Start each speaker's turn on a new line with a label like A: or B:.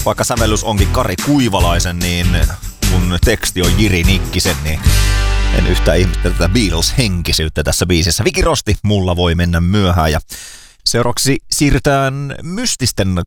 A: Vaikka sävellys onkin Kari Kuivalaisen, niin kun teksti on Jiri Nikkisen, niin en yhtään ihmettele tätä Beatles-henkisyyttä tässä biisissä. Viki Rosti, Mulla voi mennä myöhään. Ja seuraavaksi siirrytään mystisten